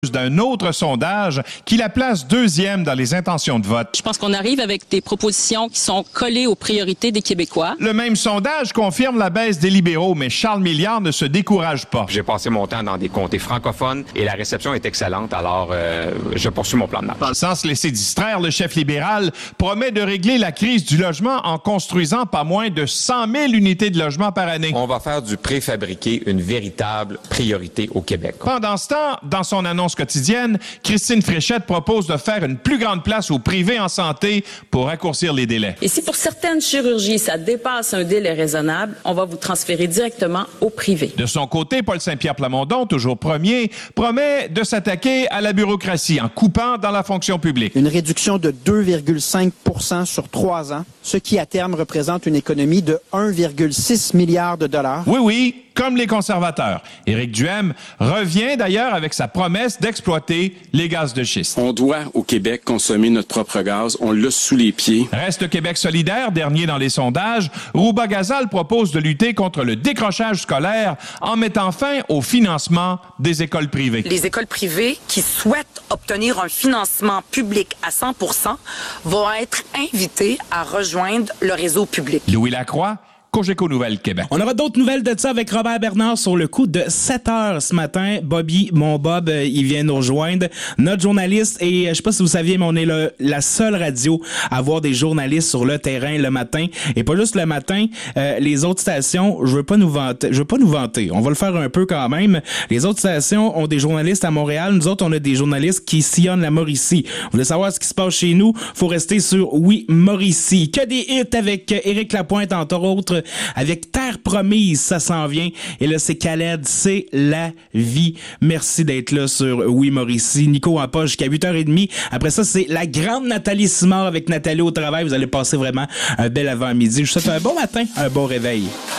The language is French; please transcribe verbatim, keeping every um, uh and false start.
d'un autre sondage qui la place deuxième dans les intentions de vote. Je pense qu'on arrive avec des propositions qui sont collées aux priorités des Québécois. Le même sondage confirme la baisse des libéraux, mais Charles Milliard ne se décourage pas. J'ai passé mon temps dans des comtés francophones et la réception est excellente, alors euh, je poursuis mon plan de match. Sans se laisser distraire, le chef libéral promet de régler la crise du logement en construisant pas moins de cent mille unités de logement par année. On va faire du préfabriqué une véritable priorité au Québec. Pendant ce temps, dans son annonce quotidienne, Christine Fréchette propose de faire une plus grande place au privé en santé pour raccourcir les délais. Et si pour certaines chirurgies, ça dépasse un délai raisonnable, on va vous transférer directement au privé. De son côté, Paul Saint-Pierre Plamondon, toujours premier, promet de s'attaquer à la bureaucratie en coupant dans la fonction publique. Une réduction de deux virgule cinq pour cent sur trois ans, ce qui à terme représente une économie de un virgule six milliard de dollars. Oui, oui, comme les conservateurs. Éric Duhaime revient d'ailleurs avec sa promesse d'exploiter les gaz de schiste. On doit, au Québec, consommer notre propre gaz. On l'a sous les pieds. Reste Québec solidaire, dernier dans les sondages. Rouba Gazal propose de lutter contre le décrochage scolaire en mettant fin au financement des écoles privées. Les écoles privées qui souhaitent obtenir un financement public à cent pour cent vont être invitées à rejoindre le réseau public. Louis Lacroix, Cogeco Nouvelles Québec. On aura d'autres nouvelles de ça avec Robert Bernard sur le coup de sept heures ce matin. Bobby, mon Bob, euh, il vient nous rejoindre. Notre journaliste, et euh, je sais pas si vous saviez, mais on est le, la seule radio à avoir des journalistes sur le terrain le matin. Et pas juste le matin, euh, les autres stations, je veux pas nous vanter, je veux pas nous vanter. On va le faire un peu quand même. Les autres stations ont des journalistes à Montréal. Nous autres, on a des journalistes qui sillonnent la Mauricie. Vous voulez savoir ce qui se passe chez nous? Faut rester sur Oui Mauricie. Que des hits avec Éric Lapointe, entre autres. Avec Terre Promise, ça s'en vient. Et là, c'est Khaled, c'est la vie. Merci d'être là sur Oui Mauricie. Nico en poche jusqu'à huit heures trente. Après ça, c'est la grande Nathalie Simard avec Nathalie au travail. Vous allez passer vraiment un bel avant-midi. Je vous souhaite un bon matin, un bon réveil.